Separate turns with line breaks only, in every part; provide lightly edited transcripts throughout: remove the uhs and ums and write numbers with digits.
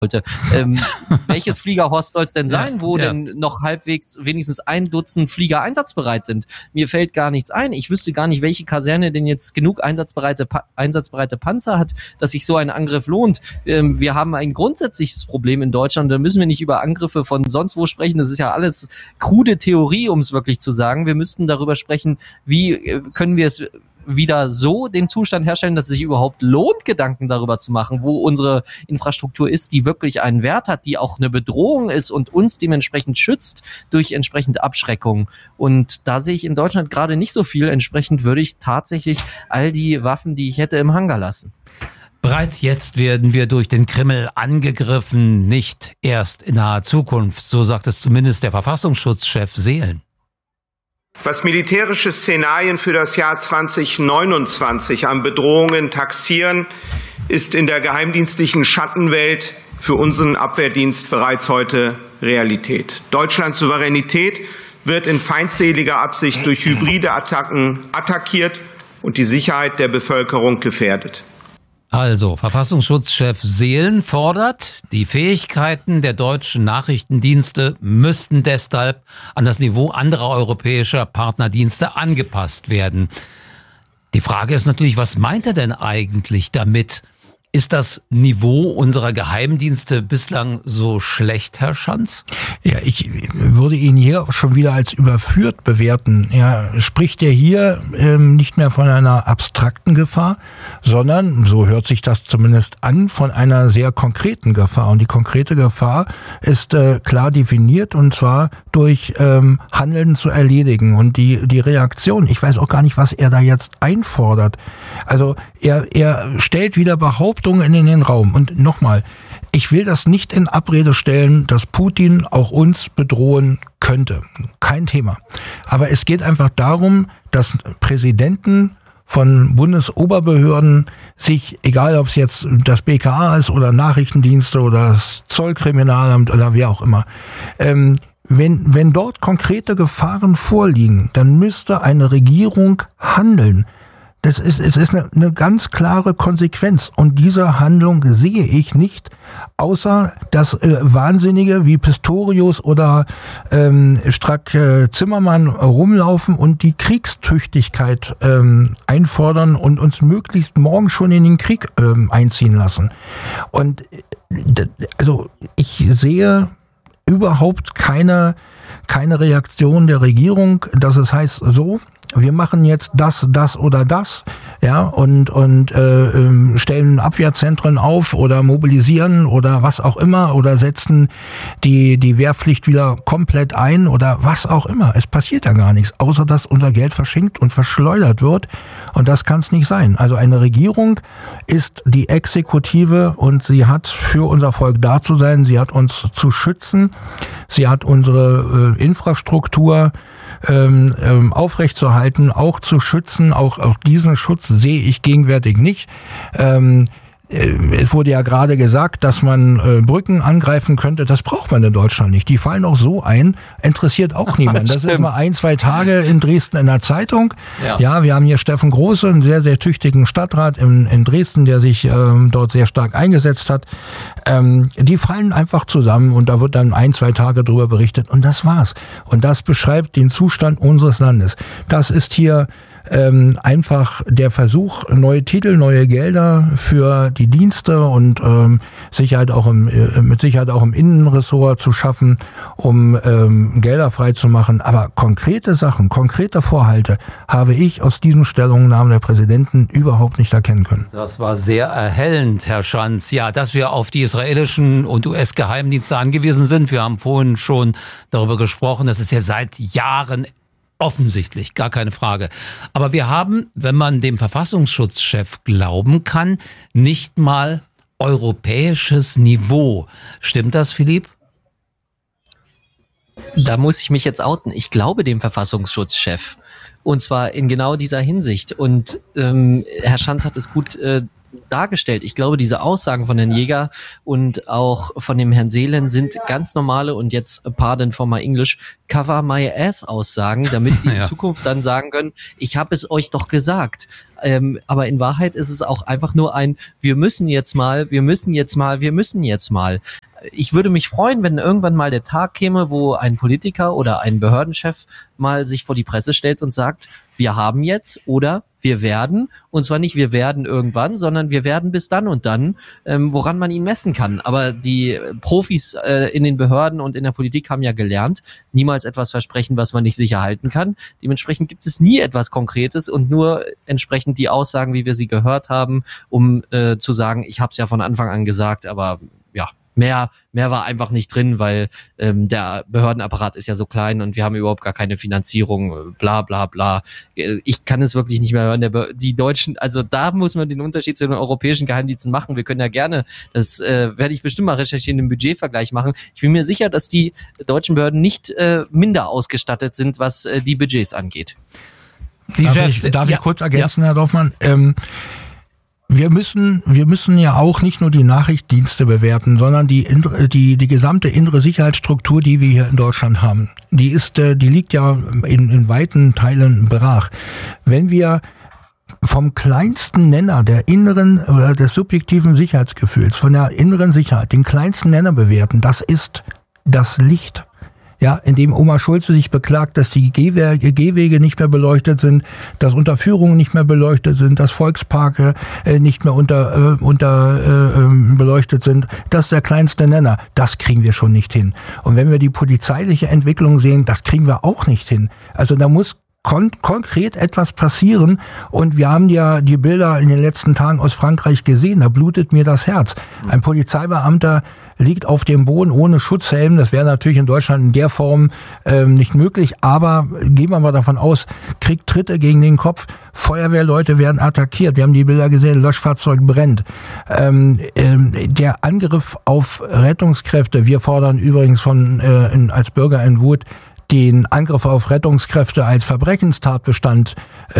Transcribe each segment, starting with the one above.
sollte. Welches Fliegerhorst soll es denn sein, wo denn noch halbwegs wenigstens 1 Dutzend Flieger einsatzbereit sind? Mir fällt gar nichts ein. Ich wüsste gar nicht, welche Kaserne denn jetzt genug einsatzbereite Panzer hat, dass sich so ein Angriff lohnt. Wir haben ein grundsätzliches Problem in Deutschland. Da müssen wir nicht über Angriffe von sonst wo sprechen. Das ist ja alles krude Theorie, um es wirklich zu sagen. Wir müssten darüber sprechen, wie können wir es wieder so den Zustand herstellen, dass es sich überhaupt lohnt, Gedanken darüber zu machen, wo unsere Infrastruktur ist, die wirklich einen Wert hat, die auch eine Bedrohung ist und uns dementsprechend schützt durch entsprechende Abschreckung. Und da sehe ich in Deutschland gerade nicht so viel. Entsprechend würde ich tatsächlich all die Waffen, die ich hätte, im Hangar lassen.
Bereits jetzt werden wir durch den Kreml angegriffen, nicht erst in naher Zukunft. So sagt es zumindest der Verfassungsschutzchef Seelen.
Was militärische Szenarien für das Jahr 2029 an Bedrohungen taxieren, ist in der geheimdienstlichen Schattenwelt für unseren Abwehrdienst bereits heute Realität. Deutschlands Souveränität wird in feindseliger Absicht durch hybride Attacken attackiert und die Sicherheit der Bevölkerung gefährdet.
Also, Verfassungsschutzchef Seelen fordert, die Fähigkeiten der deutschen Nachrichtendienste müssten deshalb an das Niveau anderer europäischer Partnerdienste angepasst werden. Die Frage ist natürlich, was meint er denn eigentlich damit? Ist das Niveau unserer Geheimdienste bislang so schlecht, Herr Schanz?
Ja, ich würde ihn hier schon wieder als überführt bewerten. Er spricht ja hier nicht mehr von einer abstrakten Gefahr, sondern, so hört sich das zumindest an, von einer sehr konkreten Gefahr. Und die konkrete Gefahr ist klar definiert, und zwar durch Handeln zu erledigen. Und die Reaktion, ich weiß auch gar nicht, was er da jetzt einfordert. Also er stellt wieder Behauptungen in den Raum. Und nochmal, ich will das nicht in Abrede stellen, dass Putin auch uns bedrohen könnte. Kein Thema. Aber es geht einfach darum, dass Präsidenten von Bundesoberbehörden sich, egal ob es jetzt das BKA ist oder Nachrichtendienste oder das Zollkriminalamt oder wer auch immer, wenn dort konkrete Gefahren vorliegen, dann müsste eine Regierung handeln. Es ist eine ganz klare Konsequenz. Und diese Handlung sehe ich nicht, außer dass Wahnsinnige wie Pistorius oder Strack-Zimmermann rumlaufen und die Kriegstüchtigkeit einfordern und uns möglichst morgen schon in den Krieg einziehen lassen. Und also ich sehe überhaupt keine Reaktion der Regierung, dass es heißt, so, wir machen jetzt das oder das, ja, und stellen Abwehrzentren auf oder mobilisieren oder was auch immer oder setzen die Wehrpflicht wieder komplett ein oder was auch immer. Es passiert ja gar nichts, außer dass unser Geld verschenkt und verschleudert wird, und das kann es nicht sein. Also eine Regierung ist die Exekutive und sie hat für unser Volk da zu sein, sie hat uns zu schützen, sie hat unsere Infrastruktur aufrechtzuerhalten, auch zu schützen. Auch diesen Schutz sehe ich gegenwärtig nicht. Es wurde ja gerade gesagt, dass man Brücken angreifen könnte. Das braucht man in Deutschland nicht. Die fallen auch so ein, interessiert auch niemand. Das ist mal 1-2 Tage in Dresden in der Zeitung. Ja, wir haben hier Steffen Große, einen sehr, sehr tüchtigen Stadtrat in Dresden, der sich dort sehr stark eingesetzt hat. Die fallen einfach zusammen und da wird dann 1-2 Tage drüber berichtet und das war's. Und das beschreibt den Zustand unseres Landes. Das ist hier einfach der Versuch, neue Titel, neue Gelder für die Dienste und mit Sicherheit auch im Innenressort zu schaffen, um Gelder freizumachen. Aber konkrete Sachen, konkrete Vorhalte habe ich aus diesen Stellungnahmen der Präsidenten überhaupt nicht erkennen können.
Das war sehr erhellend, Herr Schanz. Ja, dass wir auf die israelischen und US-Geheimdienste angewiesen sind. Wir haben vorhin schon darüber gesprochen. Das ist ja seit Jahren offensichtlich, gar keine Frage. Aber wir haben, wenn man dem Verfassungsschutzchef glauben kann, nicht mal europäisches Niveau. Stimmt das, Philipp?
Da muss ich mich jetzt outen. Ich glaube dem Verfassungsschutzchef. Und zwar in genau dieser Hinsicht. Und Herr Schanz hat es gut dargestellt. Ich glaube, diese Aussagen von Herrn Jäger und auch von dem Herrn Seelen sind ganz normale und jetzt, pardon for my English, cover my ass Aussagen, damit sie in Zukunft dann sagen können, ich habe es euch doch gesagt. Aber in Wahrheit ist es auch einfach nur ein, wir müssen jetzt mal. Ich würde mich freuen, wenn irgendwann mal der Tag käme, wo ein Politiker oder ein Behördenchef mal sich vor die Presse stellt und sagt, wir haben jetzt oder wir werden, und zwar nicht wir werden irgendwann, sondern wir werden bis dann und dann, woran man ihn messen kann. Aber die Profis in den Behörden und in der Politik haben ja gelernt, niemals etwas versprechen, was man nicht sicher halten kann. Dementsprechend gibt es nie etwas Konkretes und nur entsprechend die Aussagen, wie wir sie gehört haben, um zu sagen, ich habe es ja von Anfang an gesagt, aber ja, mehr war einfach nicht drin, weil der Behördenapparat ist ja so klein und wir haben überhaupt gar keine Finanzierung, bla bla bla. Ich kann es wirklich nicht mehr hören. Die Deutschen, also da muss man den Unterschied zu den europäischen Geheimdiensten machen. Wir können ja gerne, das werde ich bestimmt mal recherchieren, den Budgetvergleich machen. Ich bin mir sicher, dass die deutschen Behörden nicht minder ausgestattet sind, was die Budgets angeht.
Darf ich kurz ergänzen, Herr Dorfmann? Wir müssen ja auch nicht nur die Nachrichtendienste bewerten, sondern die gesamte innere Sicherheitsstruktur, die wir hier in Deutschland haben. Die liegt ja in weiten Teilen brach. Wenn wir vom kleinsten Nenner der inneren oder des subjektiven Sicherheitsgefühls, von der inneren Sicherheit, den kleinsten Nenner bewerten, das ist das Licht. Ja, indem Oma Schulze sich beklagt, dass die Gehwege nicht mehr beleuchtet sind, dass Unterführungen nicht mehr beleuchtet sind, dass Volksparke nicht mehr beleuchtet sind. Das ist der kleinste Nenner. Das kriegen wir schon nicht hin. Und wenn wir die polizeiliche Entwicklung sehen, das kriegen wir auch nicht hin. Also da muss konkret etwas passieren, und wir haben ja die Bilder in den letzten Tagen aus Frankreich gesehen, da blutet mir das Herz. Ein Polizeibeamter liegt auf dem Boden ohne Schutzhelm, das wäre natürlich in Deutschland in der Form nicht möglich, aber gehen wir mal davon aus, kriegt Tritte gegen den Kopf, Feuerwehrleute werden attackiert, wir haben die Bilder gesehen, Löschfahrzeug brennt. Der Angriff auf Rettungskräfte, wir fordern übrigens als Bürger in Wut den Angriff auf Rettungskräfte als Verbrechenstatbestand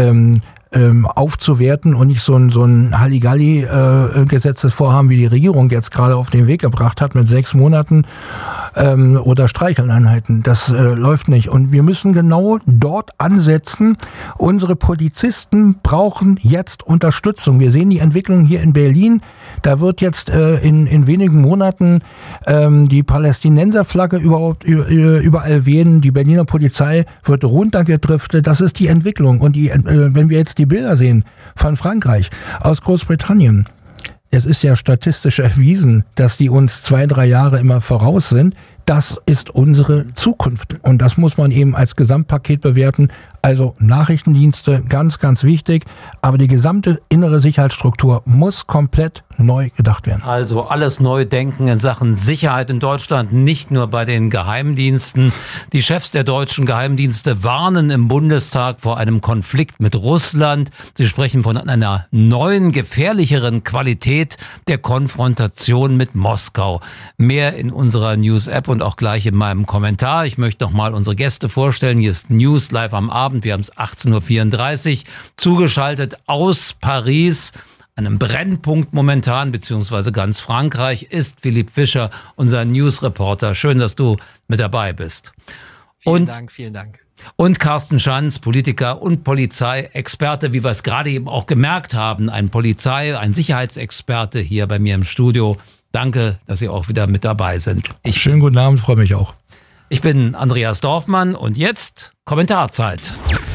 aufzuwerten und nicht so ein Halligalli-Gesetzesvorhaben, wie die Regierung jetzt gerade auf den Weg gebracht hat mit 6 Monaten oder Streicheleinheiten. Das läuft nicht. Und wir müssen genau dort ansetzen. Unsere Polizisten brauchen jetzt Unterstützung. Wir sehen die Entwicklung hier in Berlin. Da wird jetzt in wenigen Monaten die Palästinenserflagge überall wehen. Die Berliner Polizei wird runtergedriftet. Das ist die Entwicklung. Und wenn wir jetzt die Bilder sehen von Frankreich, aus Großbritannien, es ist ja statistisch erwiesen, dass die uns 2-3 Jahre immer voraus sind. Das ist unsere Zukunft. Und das muss man eben als Gesamtpaket bewerten. Also Nachrichtendienste, ganz, ganz wichtig. Aber die gesamte innere Sicherheitsstruktur muss komplett neu gedacht werden.
Also alles neu denken in Sachen Sicherheit in Deutschland, nicht nur bei den Geheimdiensten. Die Chefs der deutschen Geheimdienste warnen im Bundestag vor einem Konflikt mit Russland. Sie sprechen von einer neuen, gefährlicheren Qualität der Konfrontation mit Moskau. Mehr in unserer News-App und auch gleich in meinem Kommentar. Ich möchte noch mal unsere Gäste vorstellen. Hier ist News live am Abend. Wir haben es 18.34 Uhr. Zugeschaltet aus Paris, einem Brennpunkt momentan, beziehungsweise ganz Frankreich, ist Philipp Fischer, unser News-Reporter. Schön, dass du mit dabei bist.
Vielen Dank.
Und Carsten Schanz, Politiker und Polizeiexperte, wie wir es gerade eben auch gemerkt haben, ein Sicherheitsexperte hier bei mir im Studio. Danke, dass Sie auch wieder mit dabei sind.
Schönen guten Abend, freue mich auch.
Ich bin Andreas Dorfmann und jetzt Kommentarzeit.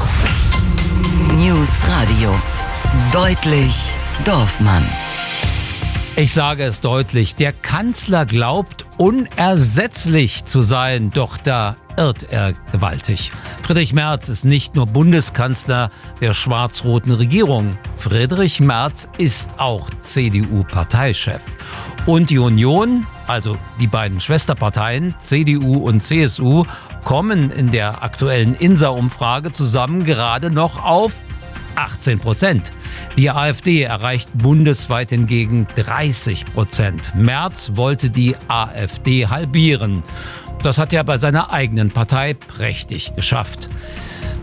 News Radio. Deutlich Dorfmann.
Ich sage es deutlich, der Kanzler glaubt, unersetzlich zu sein, doch da irrt er gewaltig. Friedrich Merz ist nicht nur Bundeskanzler der schwarz-roten Regierung. Friedrich Merz ist auch CDU-Parteichef. Und die Union, also die beiden Schwesterparteien CDU und CSU, kommen in der aktuellen INSA-Umfrage zusammen gerade noch auf 18%. Die AfD erreicht bundesweit hingegen 30%. Merz wollte die AfD halbieren. Das hat er bei seiner eigenen Partei prächtig geschafft.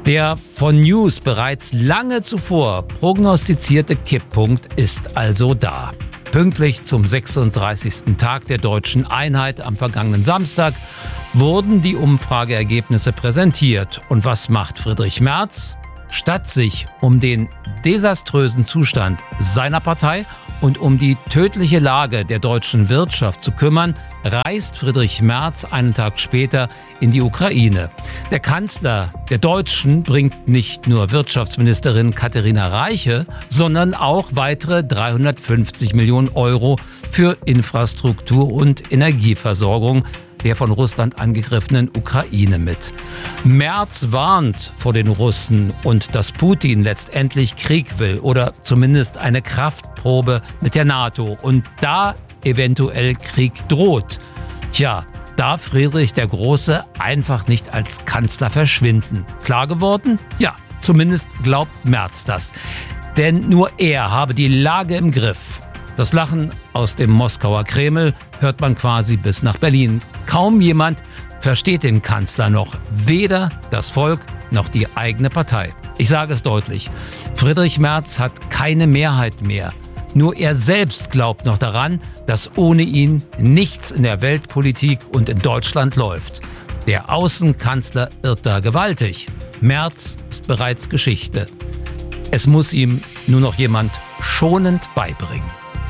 Der von News bereits lange zuvor prognostizierte Kipppunkt ist also da. Pünktlich zum 36. Tag der deutschen Einheit am vergangenen Samstag wurden die Umfrageergebnisse präsentiert. Und was macht Friedrich Merz? Statt sich um den desaströsen Zustand seiner Partei und um die tödliche Lage der deutschen Wirtschaft zu kümmern, reist Friedrich Merz einen Tag später in die Ukraine. Der Kanzler der Deutschen bringt nicht nur Wirtschaftsministerin Katharina Reiche, sondern auch weitere 350 Millionen Euro für Infrastruktur und Energieversorgung der von Russland angegriffenen Ukraine mit. Merz warnt vor den Russen und dass Putin letztendlich Krieg will oder zumindest eine Kraftprobe mit der NATO und da eventuell Krieg droht. Tja, darf Friedrich der Große einfach nicht als Kanzler verschwinden. Klar geworden? Ja, zumindest glaubt Merz das. Denn nur er habe die Lage im Griff. Das Lachen aus dem Moskauer Kreml hört man quasi bis nach Berlin. Kaum jemand versteht den Kanzler noch, weder das Volk noch die eigene Partei. Ich sage es deutlich, Friedrich Merz hat keine Mehrheit mehr. Nur er selbst glaubt noch daran, dass ohne ihn nichts in der Weltpolitik und in Deutschland läuft. Der Außenkanzler irrt da gewaltig. Merz ist bereits Geschichte. Es muss ihm nur noch jemand schonend beibringen.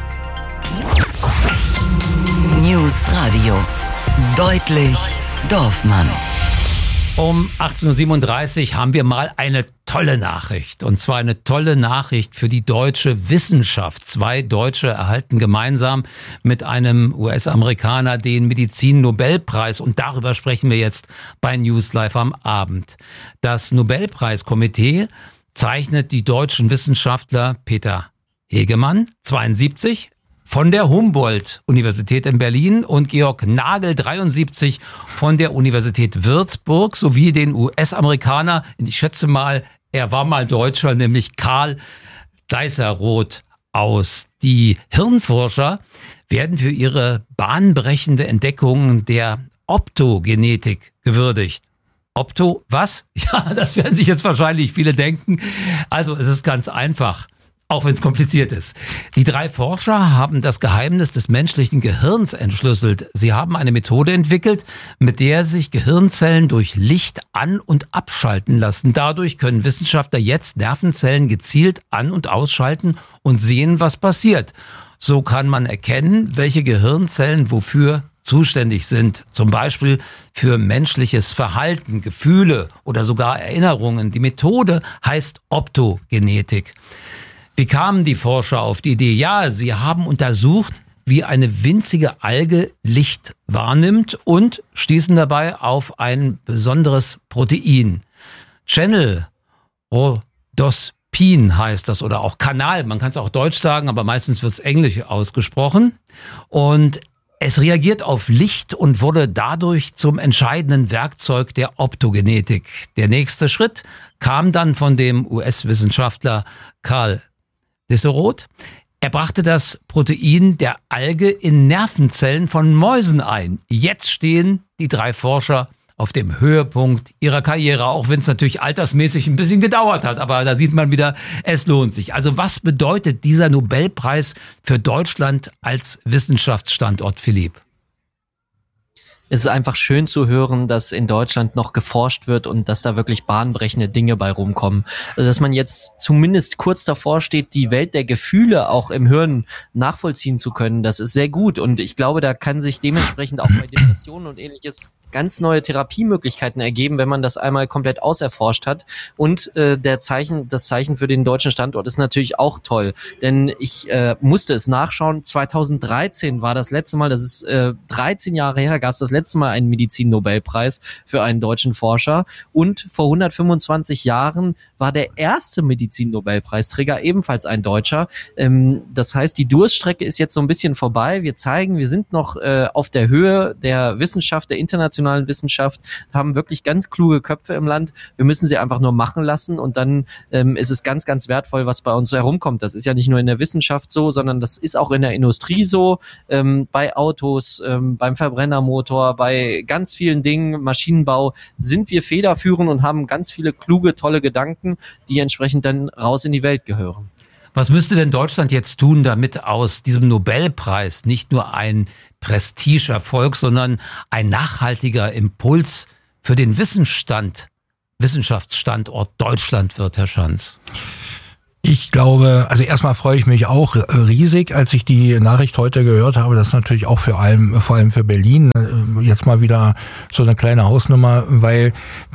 News Radio. Deutlich Dorfmann.
Um 18.37 Uhr haben wir mal eine tolle Nachricht. Und zwar eine tolle Nachricht für die deutsche Wissenschaft. 2 Deutsche erhalten gemeinsam mit einem US-Amerikaner den Medizin-Nobelpreis. Und darüber sprechen wir jetzt bei News Live am Abend. Das Nobelpreiskomitee zeichnet die deutschen Wissenschaftler Peter Hegemann, 72, von der Humboldt-Universität in Berlin und Georg Nagel, 73, von der Universität Würzburg sowie den US-Amerikaner, ich schätze mal, er war mal Deutscher, nämlich Karl Deißerroth aus. Die Hirnforscher werden für ihre bahnbrechende Entdeckung der Optogenetik gewürdigt. Opto, was? Ja, das werden sich jetzt wahrscheinlich viele denken. Also es ist ganz einfach. Auch wenn es kompliziert ist. Die 3 Forscher haben das Geheimnis des menschlichen Gehirns entschlüsselt. Sie haben eine Methode entwickelt, mit der sich Gehirnzellen durch Licht an- und abschalten lassen. Dadurch können Wissenschaftler jetzt Nervenzellen gezielt an- und ausschalten und sehen, was passiert. So kann man erkennen, welche Gehirnzellen wofür zuständig sind. Zum Beispiel für menschliches Verhalten, Gefühle oder sogar Erinnerungen. Die Methode heißt Optogenetik. Wie kamen die Forscher auf die Idee? Ja, sie haben untersucht, wie eine winzige Alge Licht wahrnimmt und stießen dabei auf ein besonderes Protein. Channelrhodospin heißt das oder auch Kanal. Man kann es auch deutsch sagen, aber meistens wird es englisch ausgesprochen. Und es reagiert auf Licht und wurde dadurch zum entscheidenden Werkzeug der Optogenetik. Der nächste Schritt kam dann von dem US-Wissenschaftler Karl Deißerroth. Er brachte das Protein der Alge in Nervenzellen von Mäusen ein. Jetzt stehen die 3 Forscher auf dem Höhepunkt ihrer Karriere, auch wenn es natürlich altersmäßig ein bisschen gedauert hat. Aber da sieht man wieder, es lohnt sich. Also was bedeutet dieser Nobelpreis für Deutschland als Wissenschaftsstandort, Philipp?
Es ist einfach schön zu hören, dass in Deutschland noch geforscht wird und dass da wirklich bahnbrechende Dinge bei rumkommen. Also dass man jetzt zumindest kurz davor steht, die Welt der Gefühle auch im Hirn nachvollziehen zu können, das ist sehr gut. Und ich glaube, da kann sich dementsprechend auch bei Depressionen und Ähnliches ganz neue Therapiemöglichkeiten ergeben, wenn man das einmal komplett auserforscht hat. Und das Zeichen für den deutschen Standort ist natürlich auch toll, denn ich musste es nachschauen. 2013 war das letzte Mal, das ist 13 Jahre her, gab es das letzte Mal einen Medizin-Nobelpreis für einen deutschen Forscher. Und vor 125 Jahren war der erste Medizin-Nobelpreisträger ebenfalls ein Deutscher. Das heißt, die Durststrecke ist jetzt so ein bisschen vorbei. Wir zeigen, wir sind noch auf der Höhe der Wissenschaft, der internationalen internationalen Wissenschaft, haben wirklich ganz kluge Köpfe im Land. Wir müssen sie einfach nur machen lassen und dann ist es ganz, ganz wertvoll, was bei uns herumkommt. Das ist ja nicht nur in der Wissenschaft so, sondern das ist auch in der Industrie so, bei Autos, beim Verbrennermotor, bei ganz vielen Dingen, Maschinenbau, sind wir federführend und haben ganz viele kluge, tolle Gedanken, die entsprechend dann raus in die Welt gehören.
Was müsste denn Deutschland jetzt tun, damit aus diesem Nobelpreis nicht nur ein Prestigeerfolg, sondern ein nachhaltiger Impuls für den Wissenschaftsstandort Deutschland wird, Herr Schanz?
Ich glaube, also erstmal freue ich mich auch riesig, als ich die Nachricht heute gehört habe. Das ist natürlich auch vor allem für Berlin jetzt mal wieder so eine kleine Hausnummer, weil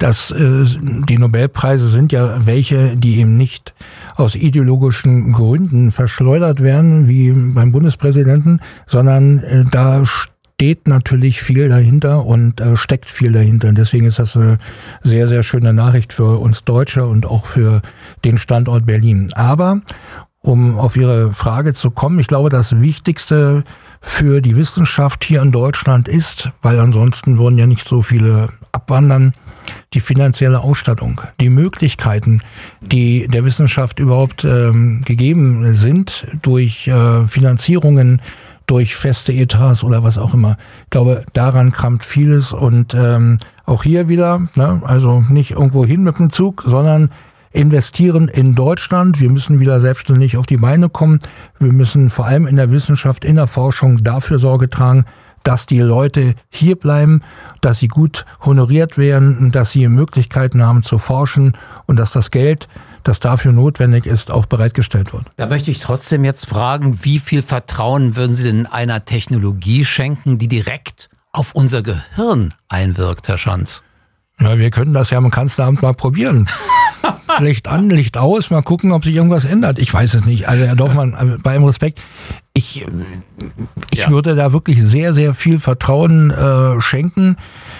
die Nobelpreise sind ja welche, die eben nicht aus ideologischen Gründen verschleudert werden, wie beim Bundespräsidenten, sondern da steht natürlich viel dahinter und steckt viel dahinter. Und deswegen ist das eine sehr, sehr schöne Nachricht für uns Deutsche und auch für den Standort Berlin. Aber um auf Ihre Frage zu kommen, ich glaube, das Wichtigste für die Wissenschaft hier in Deutschland ist, weil ansonsten würden ja nicht so viele abwandern, die finanzielle Ausstattung, die Möglichkeiten, die der Wissenschaft überhaupt gegeben sind durch Finanzierungen, durch feste Etats oder was auch immer. Ich glaube, daran krammt vieles und auch hier wieder, ne, also nicht irgendwo hin mit dem Zug, sondern investieren in Deutschland. Wir müssen wieder selbstständig auf die Beine kommen. Wir müssen vor allem in der Wissenschaft, in der Forschung dafür Sorge tragen, dass die Leute hier bleiben, dass sie gut honoriert werden, dass sie Möglichkeiten haben zu forschen und dass das Geld, das dafür notwendig ist, auch bereitgestellt wird.
Da möchte ich trotzdem jetzt fragen, wie viel Vertrauen würden Sie denn einer Technologie schenken, die direkt auf unser Gehirn einwirkt, Herr Schanz?
Ja, wir können das ja im Kanzleramt mal probieren. Licht an, Licht aus, mal gucken, ob sich irgendwas ändert. Ich weiß es nicht. Also Herr Dorfmann, bei allem Respekt, ich würde da wirklich sehr, sehr viel Vertrauen schenken,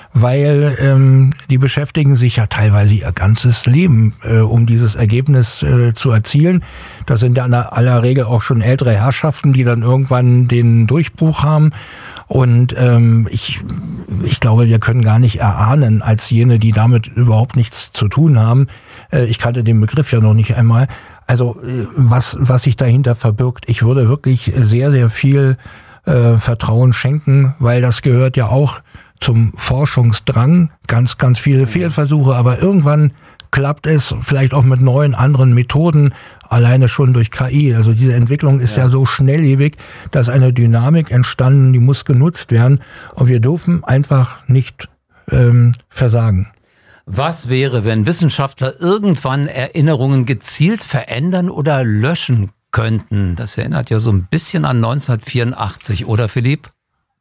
weil die beschäftigen sich ja teilweise ihr ganzes Leben, um dieses Ergebnis zu erzielen. Das sind ja in aller Regel auch schon ältere Herrschaften, die dann irgendwann den Durchbruch haben. Und ich glaube, wir können gar nicht erahnen, als jene, die damit überhaupt nichts zu tun haben. Ich kannte den Begriff ja noch nicht einmal. Also was sich dahinter verbirgt. Ich würde wirklich sehr, sehr viel Vertrauen schenken, weil das gehört ja auch zum Forschungsdrang. Ganz, ganz viele Fehlversuche, aber irgendwann klappt es, vielleicht auch mit neuen, anderen Methoden, alleine schon durch KI. Also diese Entwicklung ist ja so schnelllebig, dass eine Dynamik entstanden, die muss genutzt werden. Und wir dürfen einfach nicht versagen.
Was wäre, wenn Wissenschaftler irgendwann Erinnerungen gezielt verändern oder löschen könnten? Das erinnert ja so ein bisschen an 1984, oder Philipp?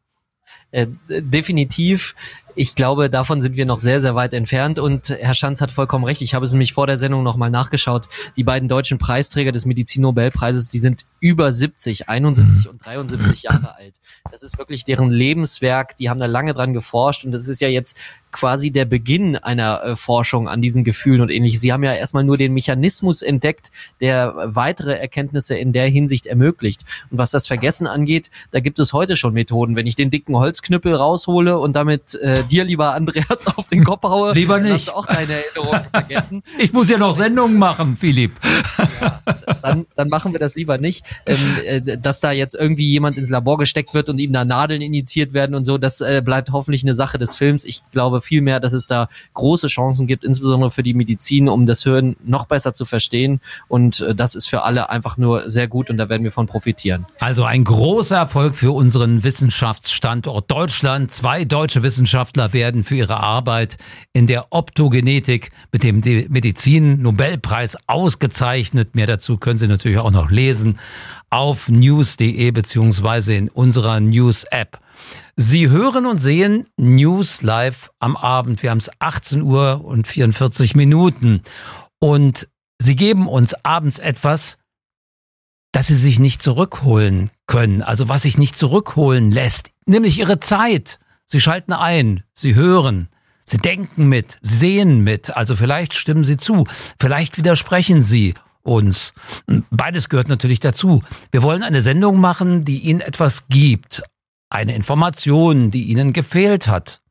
Definitiv. Ich glaube, davon sind wir noch sehr, sehr weit entfernt und Herr Schanz hat vollkommen recht. Ich habe es nämlich vor der Sendung nochmal nachgeschaut. Die beiden deutschen Preisträger des Medizin-Nobelpreises, die sind über 70, 71 und 73 Jahre alt. Das ist wirklich deren Lebenswerk. Die haben da lange dran geforscht und das ist ja jetzt quasi der Beginn einer Forschung an diesen Gefühlen und ähnliches. Sie haben ja erstmal nur den Mechanismus entdeckt, der weitere Erkenntnisse in der Hinsicht ermöglicht. Und was das Vergessen angeht, da gibt es heute schon Methoden. Wenn ich den dicken Holzknüppel raushole und damit dir, lieber Andreas, auf den Kopf haue,
lieber nicht.
Hast du auch deine Erinnerung vergessen.
Ich muss ja noch Sendungen machen, Philipp.
Ja, dann machen wir das lieber nicht. Dass da jetzt irgendwie jemand ins Labor gesteckt wird und ihm da Nadeln injiziert werden und so, das bleibt hoffentlich eine Sache des Films. Ich glaube vielmehr, dass es da große Chancen gibt, insbesondere für die Medizin, um das Hirn noch besser zu verstehen. Und das ist für alle einfach nur sehr gut und da werden wir von profitieren.
Also ein großer Erfolg für unseren Wissenschaftsstandort Deutschland. 2 deutsche Wissenschaftler werden für ihre Arbeit in der Optogenetik mit dem Medizin-Nobelpreis ausgezeichnet. Mehr dazu können Sie natürlich auch noch lesen auf news.de beziehungsweise in unserer News-App. Sie hören und sehen News live am Abend. Wir haben es 18 Uhr und 44 Minuten. Und Sie geben uns abends etwas, das Sie sich nicht zurückholen können. Also was sich nicht zurückholen lässt, nämlich Ihre Zeit. Sie schalten ein, Sie hören, Sie denken mit, sehen mit. Also vielleicht stimmen Sie zu, vielleicht widersprechen Sie uns. Beides gehört natürlich dazu. Wir wollen eine Sendung machen, die Ihnen etwas gibt. Eine Information, die Ihnen gefehlt hat.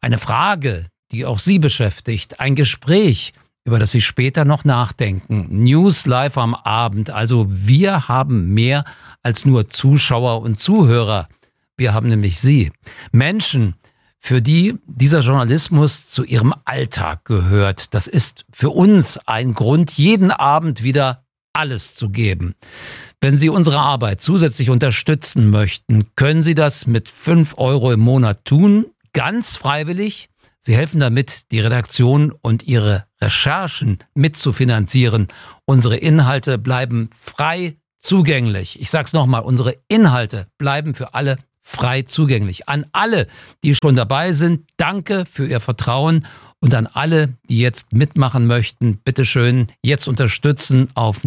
Eine Frage, die auch Sie beschäftigt, ein Gespräch, über das Sie später noch nachdenken. News live am Abend. Also wir haben mehr als nur Zuschauer und Zuhörer. Wir haben nämlich Sie. Menschen, für die dieser Journalismus zu ihrem Alltag gehört. Das ist für uns ein Grund, jeden Abend wieder alles zu geben. Wenn Sie unsere Arbeit zusätzlich unterstützen möchten, können Sie das mit 5 € im Monat tun, ganz freiwillig. Sie helfen damit, die Redaktion und ihre Recherchen mitzufinanzieren. Unsere Inhalte bleiben frei zugänglich. Ich sag's nochmal, unsere Inhalte bleiben für alle frei zugänglich. An alle, die schon dabei sind, danke für Ihr Vertrauen. Und an alle, die jetzt mitmachen möchten, bitteschön jetzt unterstützen auf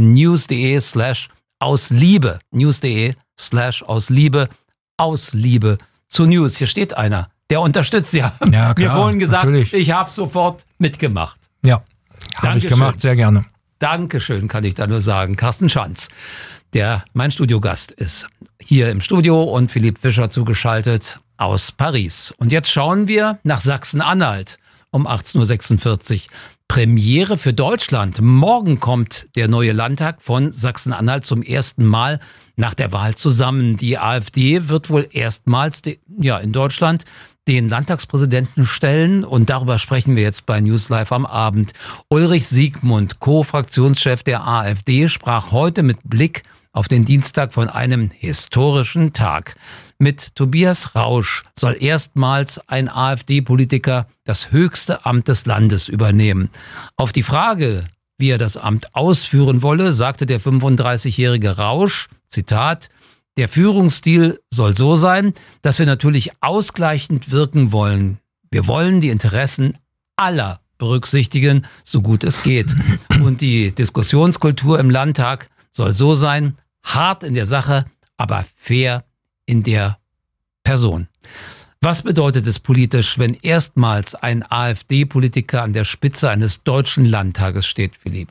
news.de/ausliebe. News.de/ausliebe. Aus Liebe zu News. Hier steht einer. Der unterstützt Sie. Ja, klar, mir vorhin gesagt, natürlich. Ich habe sofort mitgemacht.
Ja, habe ich gemacht, sehr gerne.
Dankeschön, kann ich da nur sagen. Carsten Schanz, der mein Studiogast ist, hier im Studio und Philipp Fischer zugeschaltet aus Paris. Und jetzt schauen wir nach Sachsen-Anhalt um 18.46 Uhr. Premiere für Deutschland. Morgen kommt der neue Landtag von Sachsen-Anhalt zum ersten Mal nach der Wahl zusammen. Die AfD wird wohl erstmals in Deutschland den Landtagspräsidenten stellen und darüber sprechen wir jetzt bei News Live am Abend. Ulrich Siegmund, Co-Fraktionschef der AfD, sprach heute mit Blick auf den Dienstag von einem historischen Tag. Mit Tobias Rausch soll erstmals ein AfD-Politiker das höchste Amt des Landes übernehmen. Auf die Frage, wie er das Amt ausführen wolle, sagte der 35-jährige Rausch, Zitat, der Führungsstil soll so sein, dass wir natürlich ausgleichend wirken wollen. Wir wollen die Interessen aller berücksichtigen, so gut es geht. Und die Diskussionskultur im Landtag soll so sein, hart in der Sache, aber fair in der Person. Was bedeutet es politisch, wenn erstmals ein AfD-Politiker an der Spitze eines deutschen Landtages steht, Philipp?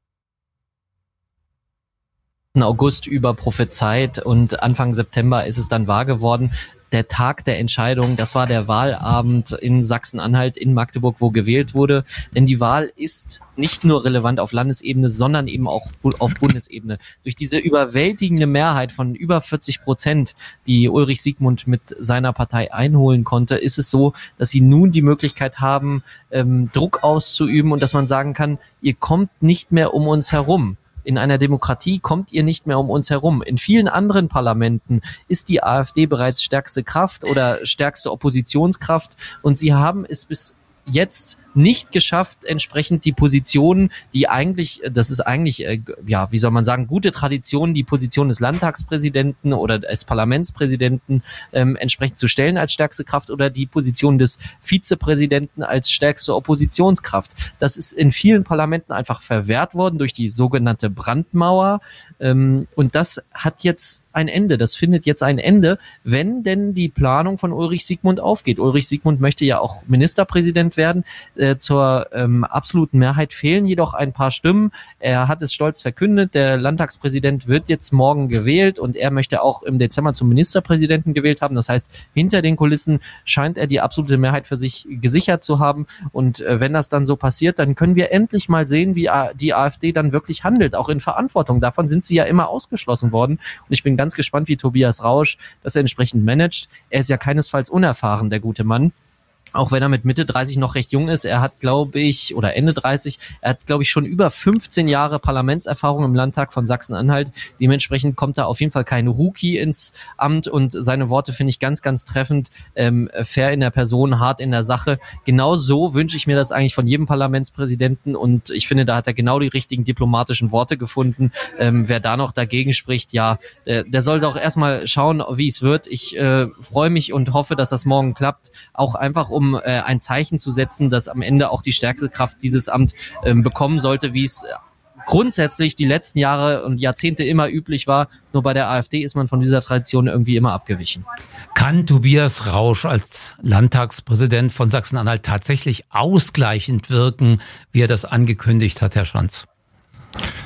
August über prophezeit und Anfang September ist es dann wahr geworden. Der Tag der Entscheidung, das war der Wahlabend in Sachsen-Anhalt, in Magdeburg, wo gewählt wurde. Denn die Wahl ist nicht nur relevant auf Landesebene, sondern eben auch auf Bundesebene. Durch diese überwältigende Mehrheit von über 40%, die Ulrich Siegmund mit seiner Partei einholen konnte, ist es so, dass sie nun die Möglichkeit haben, Druck auszuüben und dass man sagen kann, ihr kommt nicht mehr um uns herum. In einer Demokratie kommt ihr nicht mehr um uns herum. In vielen anderen Parlamenten ist die AfD bereits stärkste Kraft oder stärkste Oppositionskraft und sie haben es bis jetzt nicht geschafft, entsprechend die Positionen, die eigentlich, das ist eigentlich, wie soll man sagen, gute Tradition, die Position des Landtagspräsidenten oder des Parlamentspräsidenten entsprechend zu stellen als stärkste Kraft oder die Position des Vizepräsidenten als stärkste Oppositionskraft. Das ist in vielen Parlamenten einfach verwehrt worden durch die sogenannte Brandmauer und das hat jetzt ein Ende. Das findet jetzt ein Ende, wenn denn die Planung von Ulrich Siegmund aufgeht. Ulrich Siegmund möchte ja auch Ministerpräsident werden. Zur absoluten Mehrheit fehlen jedoch ein paar Stimmen. Er hat es stolz verkündet, der Landtagspräsident wird jetzt morgen gewählt und er möchte auch im Dezember zum Ministerpräsidenten gewählt haben. Das heißt, hinter den Kulissen scheint er die absolute Mehrheit für sich gesichert zu haben und wenn das dann so passiert, dann können wir endlich mal sehen, wie die AfD dann wirklich handelt, auch in Verantwortung. Davon sind sie ja immer ausgeschlossen worden und ich bin ganz gespannt, wie Tobias Rausch das entsprechend managt. Er ist ja keinesfalls unerfahren, der gute Mann. Auch wenn er mit Mitte 30 noch recht jung ist, er hat, glaube ich, oder Ende 30, er hat, glaube ich, schon über 15 Jahre Parlamentserfahrung im Landtag von Sachsen-Anhalt. Dementsprechend kommt da auf jeden Fall kein Rookie ins Amt und seine Worte finde ich ganz, ganz treffend. Fair in der Person, hart in der Sache. Genau so wünsche ich mir das eigentlich von jedem Parlamentspräsidenten und ich finde, da hat er genau die richtigen diplomatischen Worte gefunden. Wer da noch dagegen spricht, ja, der soll doch erstmal schauen, wie es wird. Ich freue mich und hoffe, dass das morgen klappt. Auch einfach, um ein Zeichen zu setzen, dass am Ende auch die stärkste Kraft dieses Amt bekommen sollte, wie es grundsätzlich die letzten Jahre und Jahrzehnte immer üblich war. Nur bei der AfD ist man von dieser Tradition irgendwie immer abgewichen.
Kann Tobias Rausch als Landtagspräsident von Sachsen-Anhalt tatsächlich ausgleichend wirken, wie er das angekündigt hat, Herr Schanz?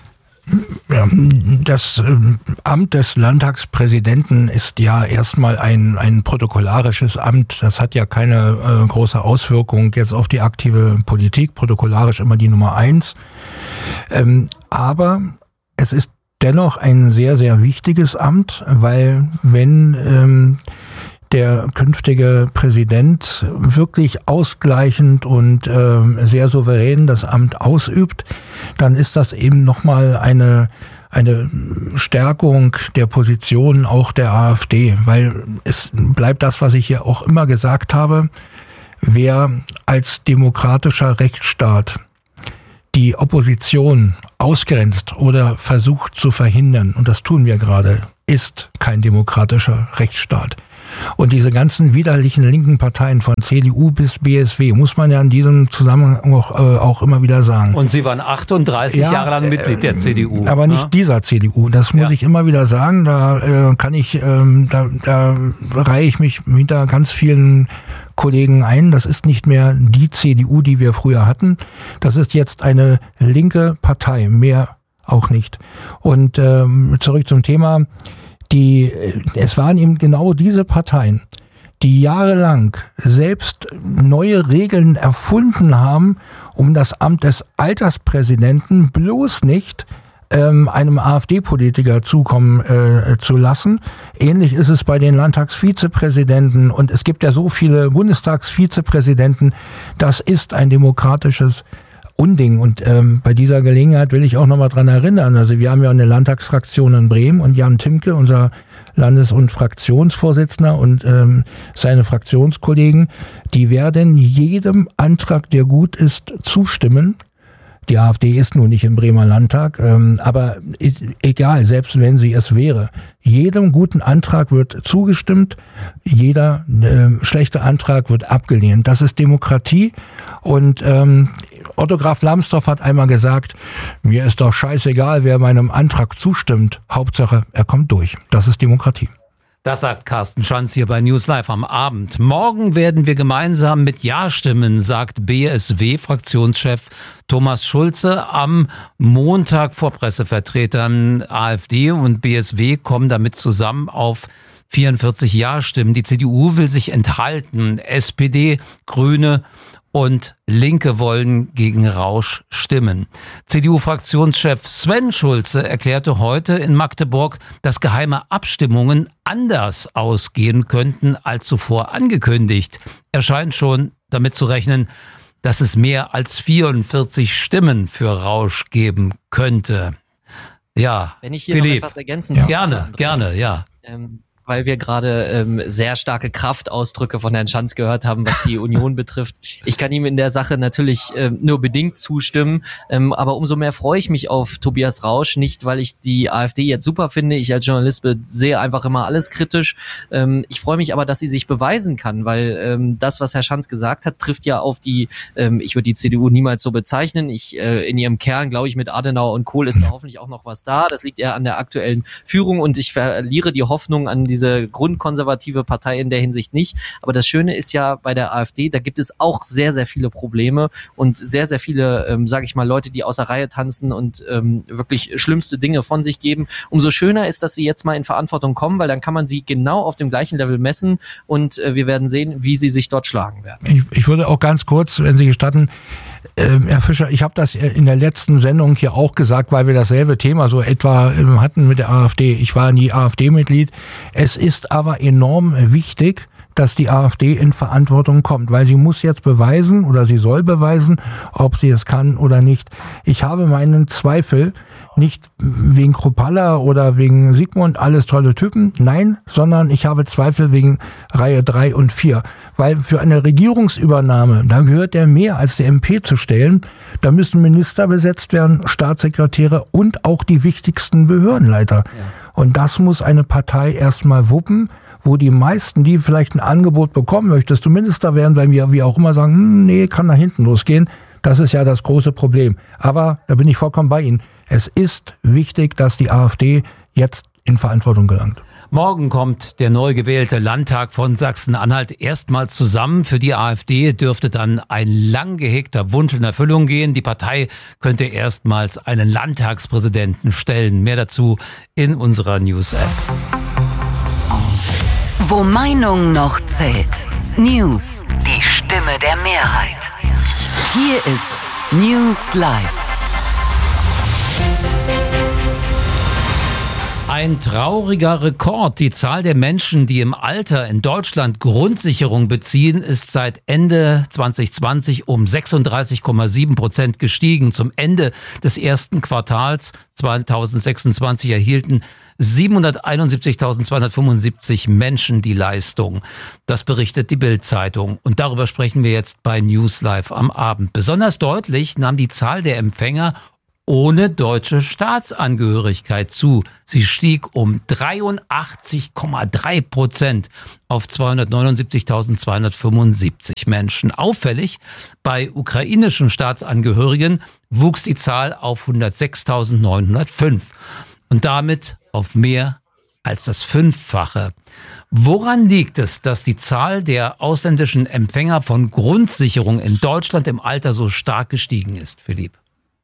Das Amt des Landtagspräsidenten ist ja erstmal ein protokollarisches Amt. Das hat ja keine große Auswirkung jetzt auf die aktive Politik. Protokollarisch immer die Nummer 1. Aber es ist dennoch ein sehr, sehr wichtiges Amt, weil wenn der künftige Präsident wirklich ausgleichend und sehr souverän das Amt ausübt, dann ist das eben nochmal eine Stärkung der Position auch der AfD, weil es bleibt das, was ich hier auch immer gesagt habe, wer als demokratischer Rechtsstaat die Opposition ausgrenzt oder versucht zu verhindern, und das tun wir gerade, ist kein demokratischer Rechtsstaat. Und diese ganzen widerlichen linken Parteien von CDU bis BSW, muss man ja in diesem Zusammenhang auch immer wieder sagen.
Und Sie waren 38 Jahre lang Mitglied der CDU.
Aber nicht dieser CDU, das muss ich immer wieder sagen. Da da reihe ich mich hinter ganz vielen Kollegen ein. Das ist nicht mehr die CDU, die wir früher hatten. Das ist jetzt eine linke Partei, mehr auch nicht. Und zurück zum Thema. Es waren eben genau diese Parteien, die jahrelang selbst neue Regeln erfunden haben, um das Amt des Alterspräsidenten bloß nicht einem AfD-Politiker zukommen zu lassen. Ähnlich ist es bei den Landtagsvizepräsidenten, und es gibt ja so viele Bundestagsvizepräsidenten. Das ist ein demokratisches Unding. Und bei dieser Gelegenheit will ich auch nochmal dran erinnern. Also wir haben ja eine Landtagsfraktion in Bremen, und Jan Timke, unser Landes- und Fraktionsvorsitzender, und seine Fraktionskollegen, die werden jedem Antrag, der gut ist, zustimmen. Die AfD ist nun nicht im Bremer Landtag, aber egal, selbst wenn sie es wäre. Jedem guten Antrag wird zugestimmt, jeder schlechte Antrag wird abgelehnt. Das ist Demokratie, und Otto Graf Lambsdorff hat einmal gesagt, mir ist doch scheißegal, wer meinem Antrag zustimmt. Hauptsache, er kommt durch. Das ist Demokratie.
Das sagt Carsten Schanz hier bei News Live am Abend. Morgen werden wir gemeinsam mit Ja stimmen, sagt BSW-Fraktionschef Thomas Schulze am Montag vor Pressevertretern. AfD und BSW kommen damit zusammen auf 44 Ja-Stimmen. Die CDU will sich enthalten. SPD, Grüne und Linke wollen gegen Rausch stimmen. CDU-Fraktionschef Sven Schulze erklärte heute in Magdeburg, dass geheime Abstimmungen anders ausgehen könnten als zuvor angekündigt. Er scheint schon damit zu rechnen, dass es mehr als 44 Stimmen für Rausch geben könnte. Ja,
wenn ich hier
Philipp,
noch etwas ergänzen
darf. Gerne, ja.
Weil wir gerade sehr starke Kraftausdrücke von Herrn Schanz gehört haben, was die Union betrifft. Ich kann ihm in der Sache natürlich nur bedingt zustimmen, aber umso mehr freue ich mich auf Tobias Rausch, nicht weil ich die AfD jetzt super finde, ich als Journalist sehe einfach immer alles kritisch. Ich freue mich aber, dass sie sich beweisen kann, weil das, was Herr Schanz gesagt hat, trifft ja auf die, ich würde die CDU niemals so bezeichnen, in ihrem Kern, glaube ich, mit Adenauer und Kohl ist da hoffentlich auch noch was da, das liegt eher an der aktuellen Führung, und ich verliere die Hoffnung an diese grundkonservative Partei in der Hinsicht nicht. Aber das Schöne ist ja bei der AfD, da gibt es auch sehr, sehr viele Probleme und sehr, sehr viele, sage ich mal, Leute, die außer Reihe tanzen und wirklich schlimmste Dinge von sich geben. Umso schöner ist, dass sie jetzt mal in Verantwortung kommen, weil dann kann man sie genau auf dem gleichen Level messen, und wir werden sehen, wie sie sich dort schlagen werden.
Ich würde auch ganz kurz, wenn Sie gestatten, Herr Fischer, ich habe das in der letzten Sendung hier auch gesagt, weil wir dasselbe Thema so etwa hatten mit der AfD. Ich war nie AfD-Mitglied. Es ist aber enorm wichtig, dass die AfD in Verantwortung kommt, weil sie muss jetzt beweisen, oder sie soll beweisen, ob sie es kann oder nicht. Ich habe meinen Zweifel, nicht wegen Kruppalla oder wegen Sigmund, alles tolle Typen, nein, sondern ich habe Zweifel wegen Reihe 3 und 4. Weil für eine Regierungsübernahme, da gehört der mehr als der MP zu stellen, da müssen Minister besetzt werden, Staatssekretäre und auch die wichtigsten Behördenleiter. Ja. Und das muss eine Partei erstmal wuppen, wo die meisten, die vielleicht ein Angebot bekommen möchtest, du Minister werden, weil wir wie auch immer sagen, nee, kann nach hinten losgehen. Das ist ja das große Problem. Aber da bin ich vollkommen bei Ihnen. Es ist wichtig, dass die AfD jetzt in Verantwortung gelangt.
Morgen kommt der neu gewählte Landtag von Sachsen-Anhalt erstmals zusammen. Für die AfD dürfte dann ein lang gehegter Wunsch in Erfüllung gehen. Die Partei könnte erstmals einen Landtagspräsidenten stellen. Mehr dazu in unserer News-App.
Wo Meinung noch zählt. News. Die Stimme der Mehrheit. Hier ist News Live.
Ein trauriger Rekord. Die Zahl der Menschen, die im Alter in Deutschland Grundsicherung beziehen, ist seit Ende 2020 um 36,7% gestiegen. Zum Ende des ersten Quartals 2026 erhielten 771.275 Menschen die Leistung. Das berichtet die Bild-Zeitung. Und darüber sprechen wir jetzt bei News Live am Abend. Besonders deutlich nahm die Zahl der Empfänger ohne deutsche Staatsangehörigkeit zu. Sie stieg um 83,3% auf 279.275 Menschen. Auffällig, bei ukrainischen Staatsangehörigen wuchs die Zahl auf 106.905 und damit auf mehr als das Fünffache. Woran liegt es, dass die Zahl der ausländischen Empfänger von Grundsicherung in Deutschland im Alter so stark gestiegen ist, Philipp?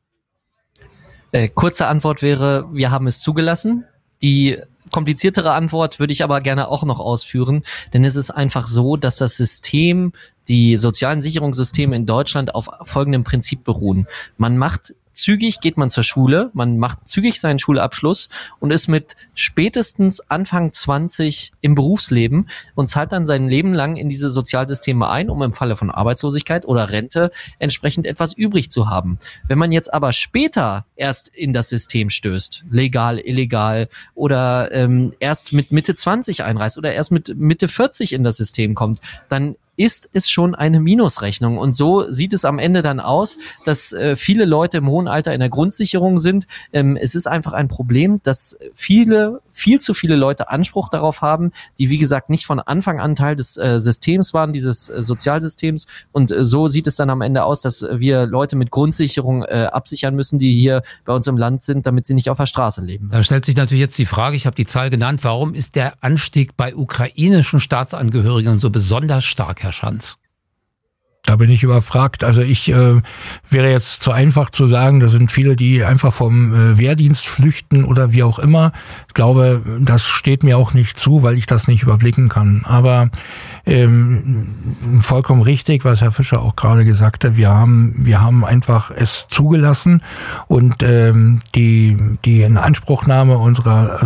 Kurze Antwort wäre, wir haben es zugelassen. Die kompliziertere Antwort würde ich aber gerne auch noch ausführen, denn es ist einfach so, dass das System, die sozialen Sicherungssysteme in Deutschland auf folgendem Prinzip beruhen. Man macht zügig, geht man zur Schule, man macht zügig seinen Schulabschluss und ist mit spätestens Anfang 20 im Berufsleben und zahlt dann sein Leben lang in diese Sozialsysteme ein, um im Falle von Arbeitslosigkeit oder Rente entsprechend etwas übrig zu haben. Wenn man jetzt aber später erst in das System stößt, legal, illegal oder erst mit Mitte 20 einreist oder erst mit Mitte 40 in das System kommt, dann ist es schon eine Minusrechnung. Und so sieht es am Ende dann aus, dass viele Leute im hohen Alter in der Grundsicherung sind. Es ist einfach ein Problem, dass viel zu viele Leute Anspruch darauf haben, die wie gesagt nicht von Anfang an Teil des Systems waren, dieses Sozialsystems. Und so sieht es dann am Ende aus, dass wir Leute mit Grundsicherung absichern müssen, die hier bei uns im Land sind, damit sie nicht auf der Straße leben.
Da stellt sich natürlich jetzt die Frage, ich habe die Zahl genannt, warum ist der Anstieg bei ukrainischen Staatsangehörigen so besonders stark, Herr Schanz?
Da bin ich überfragt. Also ich wäre jetzt zu einfach zu sagen, da sind viele, die einfach vom Wehrdienst flüchten oder wie auch immer. Ich glaube, das steht mir auch nicht zu, weil ich das nicht überblicken kann. Aber vollkommen richtig, was Herr Fischer auch gerade gesagt hat. Wir haben einfach es zugelassen und die Inanspruchnahme unserer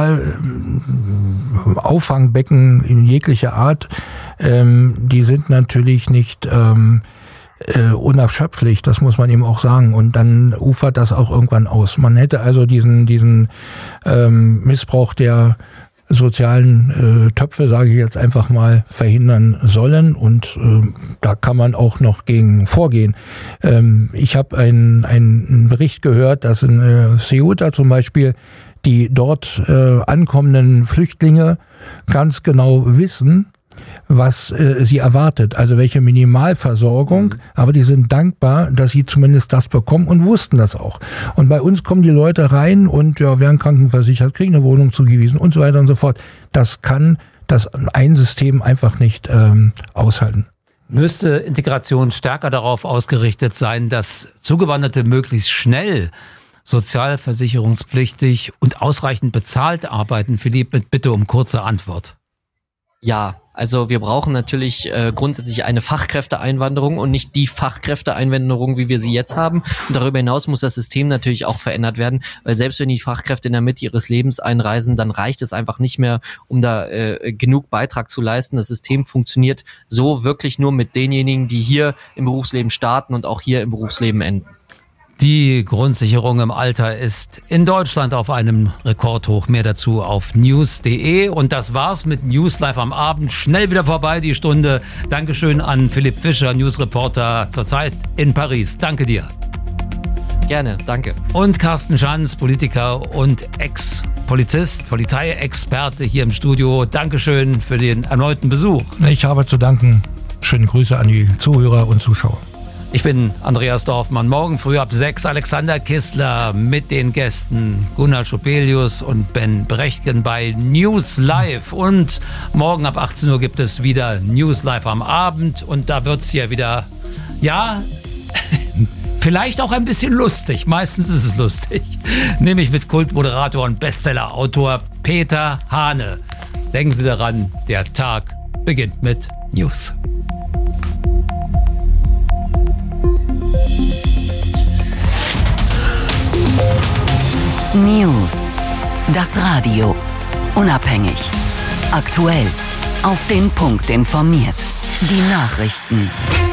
Sozialauffangbecken in jeglicher Art, die sind natürlich nicht unerschöpflich, das muss man eben auch sagen. Und dann ufert das auch irgendwann aus. Man hätte also diesen Missbrauch der sozialen Töpfe, sage ich jetzt einfach mal, verhindern sollen. Und da kann man auch noch gegen vorgehen. Ich habe einen Bericht gehört, dass in Ceuta zum Beispiel die dort ankommenden Flüchtlinge ganz genau wissen, was sie erwartet, also welche Minimalversorgung, aber die sind dankbar, dass sie zumindest das bekommen und wussten das auch. Und bei uns kommen die Leute rein und ja, werden krankenversichert, kriegen eine Wohnung zugewiesen und so weiter und so fort. Das kann das ein System einfach nicht aushalten.
Müsste Integration stärker darauf ausgerichtet sein, dass Zugewanderte möglichst schnell sozialversicherungspflichtig und ausreichend bezahlt arbeiten? Philipp, bitte um kurze Antwort.
Ja, also wir brauchen natürlich grundsätzlich eine Fachkräfteeinwanderung und nicht die Fachkräfteeinwanderung, wie wir sie jetzt haben. Und darüber hinaus muss das System natürlich auch verändert werden, weil selbst wenn die Fachkräfte in der Mitte ihres Lebens einreisen, dann reicht es einfach nicht mehr, um da genug Beitrag zu leisten. Das System funktioniert so wirklich nur mit denjenigen, die hier im Berufsleben starten und auch hier im Berufsleben enden.
Die Grundsicherung im Alter ist in Deutschland auf einem Rekordhoch. Mehr dazu auf news.de. Und das war's mit News Live am Abend. Schnell wieder vorbei, die Stunde. Dankeschön an Philipp Fischer, Newsreporter zurzeit in Paris. Danke dir.
Gerne, danke.
Und Carsten Schanz, Politiker und Ex-Polizist, Polizeiexperte hier im Studio. Dankeschön für den erneuten Besuch.
Ich habe zu danken. Schöne Grüße an die Zuhörer und Zuschauer.
Ich bin Andreas Dorfmann. Morgen früh ab 6 Alexander Kissler mit den Gästen Gunnar Schopelius und Ben Brechtgen bei News Live. Und morgen ab 18 Uhr gibt es wieder News Live am Abend. Und da wird es hier wieder, ja, vielleicht auch ein bisschen lustig. Meistens ist es lustig. Nämlich mit Kultmoderator und Bestsellerautor Peter Hane. Denken Sie daran, der Tag beginnt mit News.
News. Das Radio. Unabhängig. Aktuell. Auf den Punkt informiert. Die Nachrichten.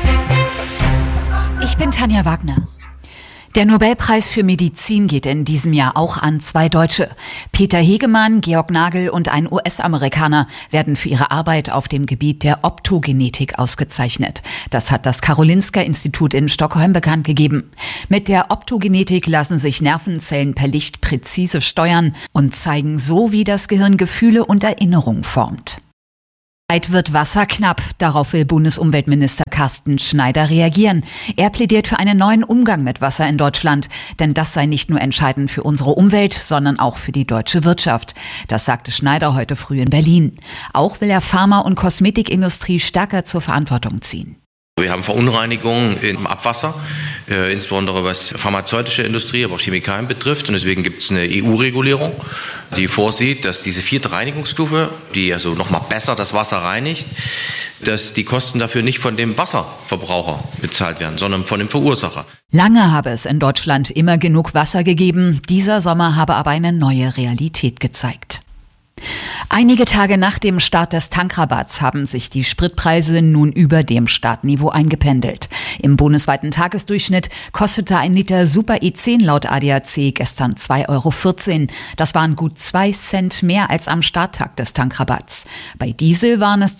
Ich bin Tanja Wagner. Der Nobelpreis für Medizin geht in diesem Jahr auch an 2 Deutsche. Peter Hegemann, Georg Nagel und ein US-Amerikaner werden für ihre Arbeit auf dem Gebiet der Optogenetik ausgezeichnet. Das hat das Karolinska-Institut in Stockholm bekannt gegeben. Mit der Optogenetik lassen sich Nervenzellen per Licht präzise steuern und zeigen so, wie das Gehirn Gefühle und Erinnerungen formt. Bald wird Wasser knapp. Darauf will Bundesumweltminister Carsten Schneider reagieren. Er plädiert für einen neuen Umgang mit Wasser in Deutschland. Denn das sei nicht nur entscheidend für unsere Umwelt, sondern auch für die deutsche Wirtschaft. Das sagte Schneider heute früh in Berlin. Auch will er Pharma- und Kosmetikindustrie stärker zur Verantwortung ziehen.
Wir haben Verunreinigungen im Abwasser, insbesondere was pharmazeutische Industrie, aber auch Chemikalien betrifft. Und deswegen gibt es eine EU-Regulierung, die vorsieht, dass diese 4. Reinigungsstufe, die also nochmal besser das Wasser reinigt, dass die Kosten dafür nicht von dem Wasserverbraucher bezahlt werden, sondern von dem Verursacher.
Lange habe es in Deutschland immer genug Wasser gegeben. Dieser Sommer habe aber eine neue Realität gezeigt. Einige Tage nach dem Start des Tankrabatts haben sich die Spritpreise nun über dem Startniveau eingependelt. Im bundesweiten Tagesdurchschnitt kostete ein Liter Super E10 laut ADAC gestern 2,14 €. Das waren gut 2 Cent mehr als am Starttag des Tankrabatts. Bei Diesel waren es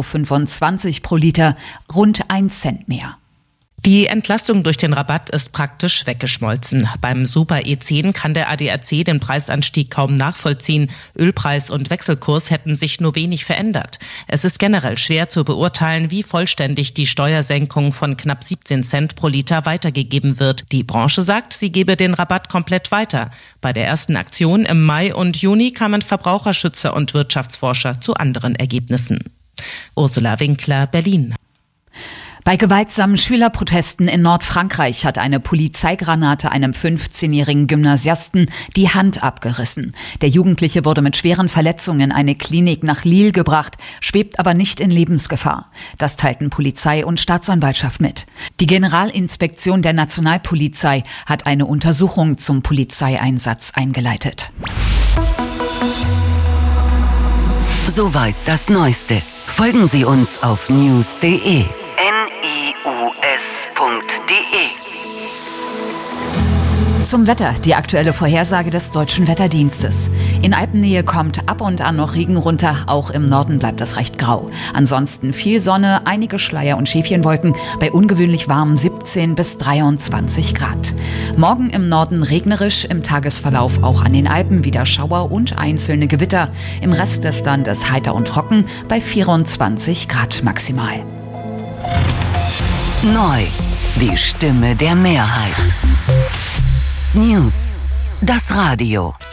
2,25 € pro Liter, rund 1 Cent mehr.
Die Entlastung durch den Rabatt ist praktisch weggeschmolzen. Beim Super E10 kann der ADAC den Preisanstieg kaum nachvollziehen. Ölpreis und Wechselkurs hätten sich nur wenig verändert. Es ist generell schwer zu beurteilen, wie vollständig die Steuersenkung von knapp 17 Cent pro Liter weitergegeben wird. Die Branche sagt, sie gebe den Rabatt komplett weiter. Bei der ersten Aktion im Mai und Juni kamen Verbraucherschützer und Wirtschaftsforscher zu anderen Ergebnissen. Ursula Winkler, Berlin.
Bei gewaltsamen Schülerprotesten in Nordfrankreich hat eine Polizeigranate einem 15-jährigen Gymnasiasten die Hand abgerissen. Der Jugendliche wurde mit schweren Verletzungen in eine Klinik nach Lille gebracht, schwebt aber nicht in Lebensgefahr. Das teilten Polizei und Staatsanwaltschaft mit. Die Generalinspektion der Nationalpolizei hat eine Untersuchung zum Polizeieinsatz eingeleitet.
Soweit das Neueste. Folgen Sie uns auf news.de.
Zum Wetter, die aktuelle Vorhersage des Deutschen Wetterdienstes. In Alpennähe kommt ab und an noch Regen runter, auch im Norden bleibt es recht grau. Ansonsten viel Sonne, einige Schleier- und Schäfchenwolken, bei ungewöhnlich warmen 17 bis 23 Grad. Morgen im Norden regnerisch, im Tagesverlauf auch an den Alpen wieder Schauer und einzelne Gewitter. Im Rest des Landes heiter und trocken bei 24 Grad maximal.
Neu, die Stimme der Mehrheit. News, das Radio.